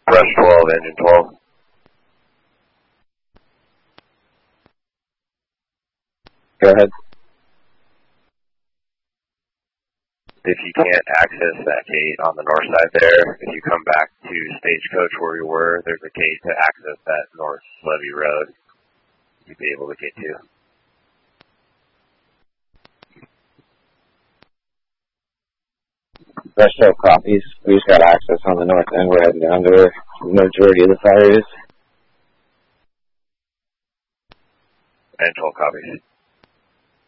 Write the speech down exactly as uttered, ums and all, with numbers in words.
Rush twelve, engine twelve. Go ahead. If you can't access that gate on the north side there, if you come back to Stagecoach where you were, there's a gate to access that North Levee Road you'd be able to get to. Rush twelve copies. We just got access on the north end. We're heading down to where the majority of the fire is. And twelve copies.